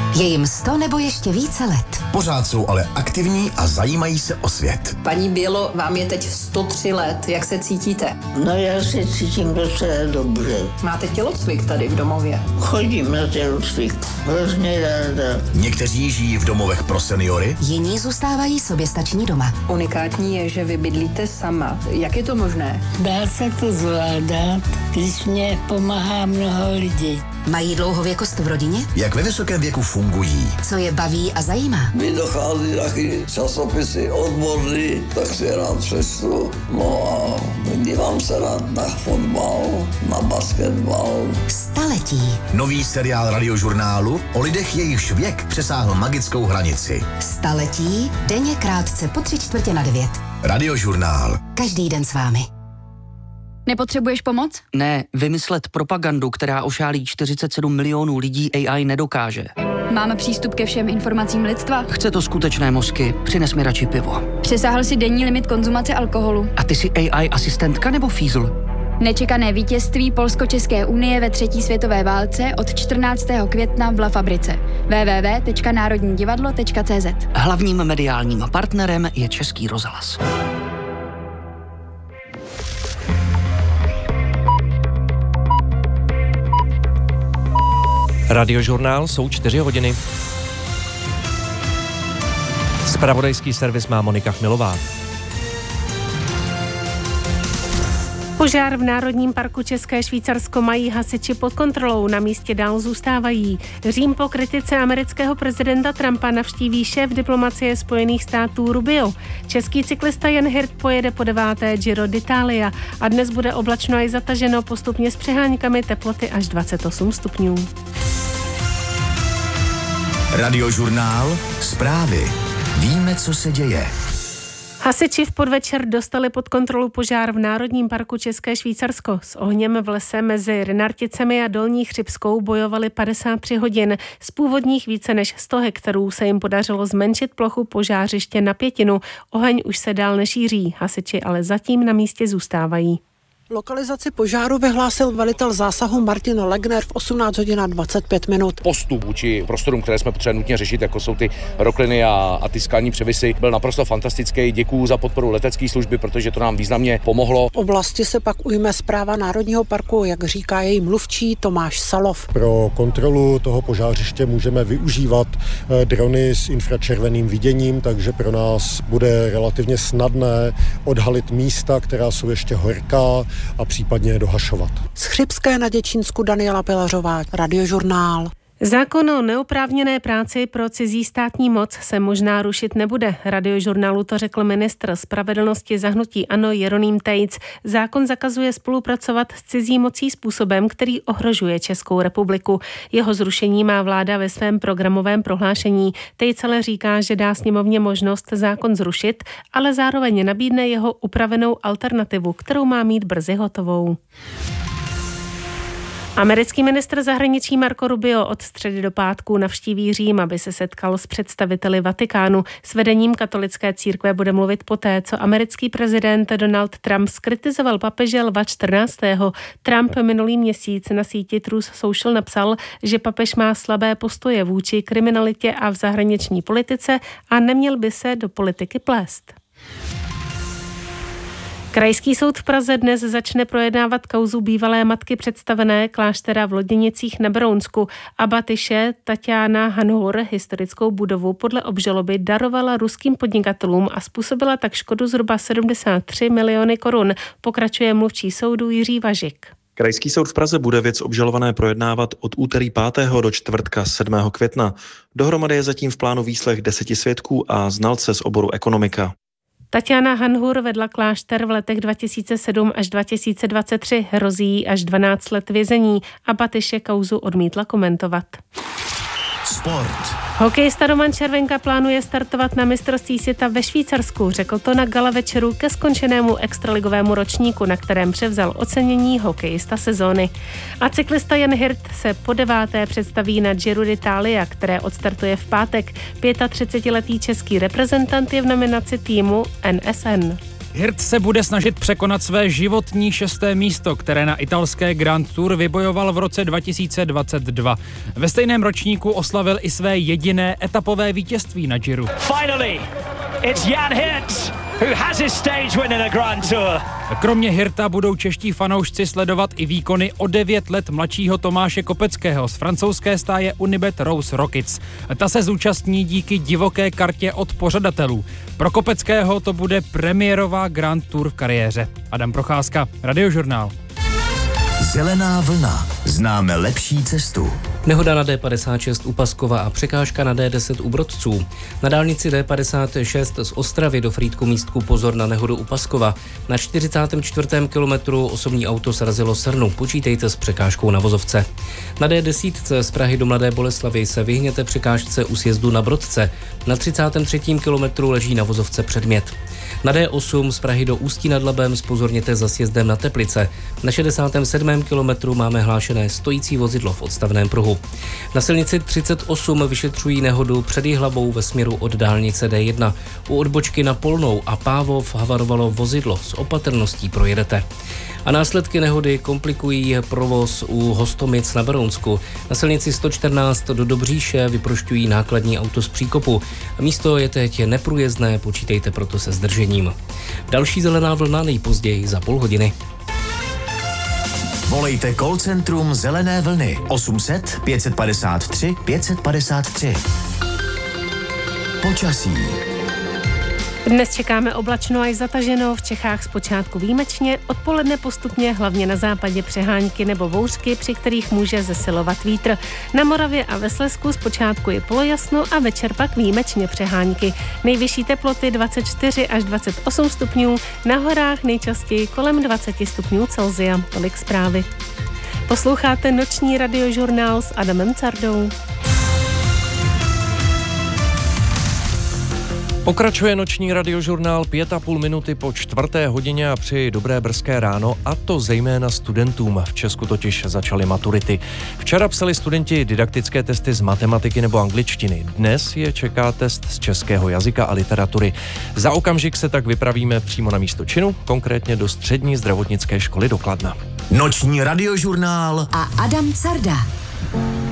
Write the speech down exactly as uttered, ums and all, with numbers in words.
Je jim sto nebo ještě více let. Pořád jsou ale aktivní a zajímají se o svět. Paní Bělo, vám je teď sto tři let. Jak se cítíte? No já se cítím docela dobře. Máte tělocvik tady v domově? Chodím na tělocvik. Hrozně ráda. Někteří žijí v domovech pro seniory. Jiní zůstávají soběstační doma. Unikátní je, že vy bydlíte sama. Jak je to možné? Dá se to zvládat, když mě pomáhá mnoho lidí. Mají dlouhověkost v rodině? Jak ve vysokém věku fungují? Co je baví a zajímá? Mi dochází taky časopisy odborný, tak si rád přečtu. No a dívám se rád na fotbal, na basketbal. Staletí. Nový seriál Radiožurnálu o lidech, jejichž věk přesáhl magickou hranici. Staletí, denně krátce po tři čtvrtě na devět. Radiožurnál. Každý den s vámi. Nepotřebuješ pomoc? Ne, vymyslet propagandu, která ošálí čtyřicet sedm milionů lidí, A I nedokáže. Máme přístup ke všem informacím lidstva? Chce to skutečné mozky, přines mi radši pivo. Přesáhl si denní limit konzumace alkoholu. A ty jsi A I asistentka nebo fízl? Nečekané vítězství Polsko-České unie ve třetí světové válce od čtrnáctého května v La Fabrice. w w w tečka národní divadlo tečka c z. Hlavním mediálním partnerem je Český rozhlas. Radiožurnál, jsou čtyři hodiny. Zpravodajský servis má Monika Chmilová. Požár v Národním parku České Švýcarsko mají hasiči pod kontrolou, na místě dál zůstávají. Řím po kritice amerického prezidenta Trumpa navštíví šéf diplomacie Spojených států Rubio. Český cyklista Jan Hirt pojede po deváté Giro d'Italia a dnes bude oblačno a zataženo, postupně s přeháňkami, teploty až dvacet osm stupňů. Radiožurnál. Zprávy. Víme, co se děje. Hasiči v podvečer dostali pod kontrolu požár v Národním parku České Švýcarsko. S ohněm v lese mezi Rynarticemi a Dolní Chřibskou bojovali padesát tři hodin. Z původních více než sto hektarů se jim podařilo zmenšit plochu požářiště na pětinu. Oheň už se dál nešíří, hasiči ale zatím na místě zůstávají. Lokalizaci požáru vyhlásil velitel zásahu Martin Legner v osmnáct hodin a dvacet pět minut. Postup vůči prostorům, které jsme potřebovali nutně řešit, jako jsou ty rokliny a, a ty skalní převisy, byl naprosto fantastický. Děkuju za podporu letecké služby, protože to nám významně pomohlo. V oblasti se pak ujme správa Národního parku, jak říká její mluvčí Tomáš Salov. Pro kontrolu toho požářiště můžeme využívat drony s infračerveným viděním, takže pro nás bude relativně snadné odhalit místa, která jsou ještě horká, a případně dohašovat. Z Chřibské na Děčínsku Daniela Pilařová, Radiožurnál. Zákon o neoprávněné práci pro cizí státní moc se možná rušit nebude. Radiožurnálu to řekl ministr spravedlnosti za hnutí ANO Jeroným Tejc. Zákon zakazuje spolupracovat s cizí mocí způsobem, který ohrožuje Českou republiku. Jeho zrušení má vláda ve svém programovém prohlášení. Tejc ale říká, že dá sněmovně možnost zákon zrušit, ale zároveň nabídne jeho upravenou alternativu, kterou má mít brzy hotovou. Americký ministr zahraničí Marco Rubio od středy do pátku navštíví Řím, aby se setkal s představiteli Vatikánu. S vedením katolické církve bude mluvit poté, co americký prezident Donald Trump zkritizoval papeže Lva čtrnáctého. Trump minulý měsíc na síti Truth Social napsal, že papež má slabé postoje vůči kriminalitě a v zahraniční politice a neměl by se do politiky plést. Krajský soud v Praze dnes začne projednávat kauzu bývalé matky představené kláštera v Loděnicích na Berounsku. Abatyše Tatiana Hanhur historickou budovu podle obžaloby darovala ruským podnikatelům a způsobila tak škodu zhruba sedmdesát tři miliony korun, pokračuje mluvčí soudu Jiří Važik. Krajský soud v Praze bude věc obžalované projednávat od úterý pátého do čtvrtka sedmého května. Dohromady je zatím v plánu výslech deseti svědků a znalce z oboru ekonomika. Tatiana Hanhur vedla klášter v letech dva tisíce sedm až dva tisíce dvacet tři, hrozí jí až dvanáct let vězení a Batyše kauzu odmítla komentovat. Sport. Hokejista Roman Červenka plánuje startovat na mistrovství světa ve Švýcarsku, řekl to na gala večeru ke skončenému extraligovému ročníku, na kterém převzal ocenění hokejista sezóny. A cyklista Jan Hirt se po deváté představí na Giro d'Italia, které odstartuje v pátek. třicetiletý český reprezentant je v nominaci týmu N S N. Hirt se bude snažit překonat své životní šesté místo, které na italské Grand Tour vybojoval v roce dva tisíce dvacet dva. Ve stejném ročníku oslavil i své jediné etapové vítězství na Giro. Finally, it's Jan Hirt, who has his stage win in a Grand Tour. Kromě Hirta budou čeští fanoušci sledovat i výkony o devět let mladšího Tomáše Kopeckého z francouzské stáje Unibet Rose Rockets. Ta se zúčastní díky divoké kartě od pořadatelů. Pro Kopeckého to bude premiérová Grand Tour v kariéře. Adam Procházka, Radiožurnál. Zelená vlna. Známe lepší cestu. Nehoda na D padesát šest u Paskova a překážka na D deset u Brodců. Na dálnici D padesát šest z Ostravy do Frýdku Místku pozor na nehodu u Paskova. Na čtyřicátém čtvrtém kilometru osobní auto srazilo srnu. Počítejte s překážkou na vozovce. Na D deset z Prahy do Mladé Boleslavi se vyhněte překážce u sjezdu na Brodce. Na třicátém třetím kilometru leží na vozovce předmět. Na D osm z Prahy do Ústí nad Labem zpozorněte za sjezdem na Teplice. Na šedesátém sedmém kilometru máme hlášené stojící vozidlo v odstavném pruhu. Na silnici třicet osm vyšetřují nehodu před Jihlavou ve směru od dálnice D jedna. U odbočky na Polnou a Pávov havarovalo vozidlo, s opatrností projedete. A následky nehody komplikují provoz u Hostomic na Berounsku. Na silnici sto čtrnáct do Dobříše vyprošťují nákladní auto z příkopu. Místo je teď neprůjezdné, počítejte proto se zdržením. Další zelená vlna nejpozději za půl hodiny. Volejte call centrum Zelené vlny osm set pět padesát tři pět padesát tři. Počasí. Dnes čekáme oblačno až zataženo, v Čechách zpočátku výjimečně, odpoledne postupně hlavně na západě přehánky nebo bouřky, při kterých může zesilovat vítr. Na Moravě a ve Slezsku zpočátku je polojasno a večer pak výjimečně přehánky. Nejvyšší teploty dvacet čtyři až dvacet osm stupňů, na horách nejčastěji kolem dvacet stupňů Celsia. Tolik zprávy. Posloucháte noční radiožurnál s Adamem Cardou. Pokračuje noční radiožurnál pět a půl minuty po čtvrté hodině a přeji dobré brzké ráno, a to zejména studentům. V Česku totiž začaly maturity. Včera psali studenti didaktické testy z matematiky nebo angličtiny. Dnes je čeká test z českého jazyka a literatury. Za okamžik se tak vypravíme přímo na místo činu, konkrétně do střední zdravotnické školy do Kladna. Noční radiožurnál a Adam Carda.